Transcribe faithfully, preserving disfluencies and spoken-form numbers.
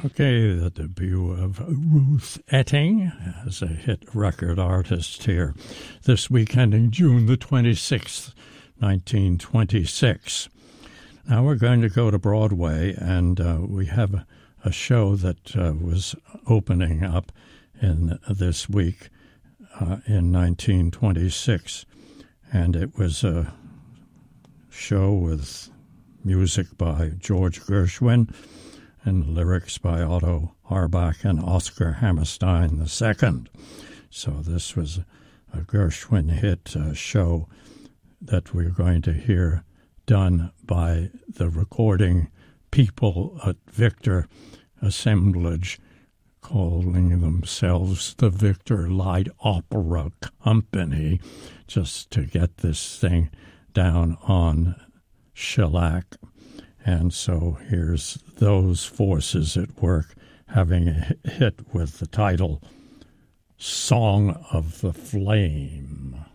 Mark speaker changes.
Speaker 1: Okay, the debut of Ruth Etting as a hit record artist here this week ending June the twenty-sixth, nineteen twenty-six. Now we're going to go to Broadway, and uh, we have a, a show that uh, was opening up in this week uh, in nineteen twenty-six, and it was a show with music by George Gershwin and lyrics by Otto Harbach and Oscar Hammerstein the Second. So this was a Gershwin hit uh, show that we're going to hear done by the recording people at Victor Assemblage, calling themselves the Victor Light Opera Company, just to get this thing down on shellac. And so here's those forces at work having a hit with the title Song of the Flame.